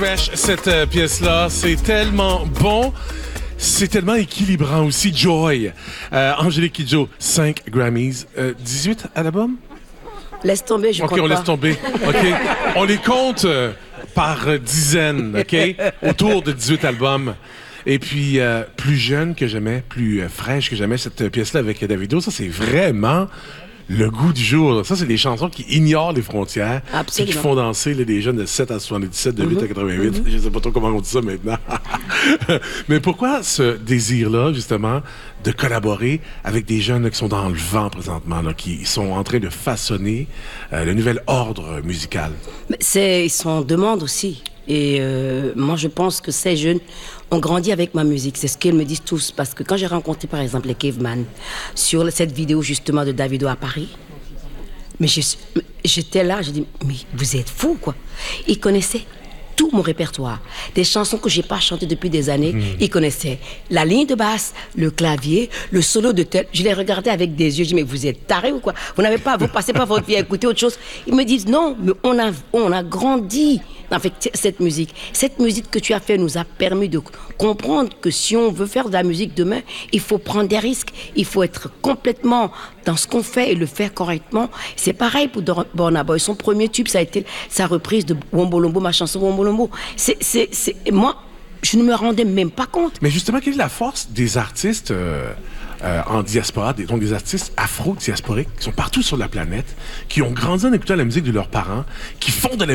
Fresh, cette pièce-là, c'est tellement bon. C'est tellement équilibrant aussi. Joy. Angélique Kidjo, 5 Grammys. 18 à l'album? Laisse tomber, je OK, compte on pas. laisse tomber. OK. On les compte par dizaines, OK? Autour de 18 albums. Et puis, plus jeune que jamais, plus fraîche que jamais, cette pièce-là avec Davido, ça, c'est vraiment le goût du jour. Ça, c'est des chansons qui ignorent les frontières. Absolument. Puis qui font danser là, des jeunes de 7 à 77, de 8 à 88. Je ne sais pas trop comment on dit ça maintenant. Mais pourquoi ce désir-là, justement, de collaborer avec des jeunes là, qui sont dans le vent présentement, là, qui sont en train de façonner le nouvel ordre musical? Mais ils sont en demande aussi. Et moi, je pense que ces jeunes ont grandi avec ma musique. C'est ce qu'ils me disent tous. Parce que quand j'ai rencontré, par exemple, les Caveman sur cette vidéo, justement, de Davido à Paris, mais j'étais là, j'ai dit, mais vous êtes fous, quoi. Ils connaissaient tout mon répertoire. Des chansons que j'ai pas chantées depuis des années, ils connaissaient la ligne de basse, le clavier, le solo de tel. Je les regardais avec des yeux, je dis, mais vous êtes tarés ou quoi? Vous passez pas votre vie à écouter autre chose. Ils me disent, non, mais on a grandi avec cette musique. Cette musique que tu as fait nous a permis de comprendre que si on veut faire de la musique demain, il faut prendre des risques. Il faut être complètement dans ce qu'on fait et le faire correctement. C'est pareil pour Burna Boy. Son premier tube, ça a été sa reprise de Wombolombo, ma chanson Wombolombo. Moi, je ne me rendais même pas compte. Mais justement, quelle est la force des artistes en diaspora, donc des artistes afro-diasporiques qui sont partout sur la planète, qui ont grandi en écoutant la musique de leurs parents, qui font de la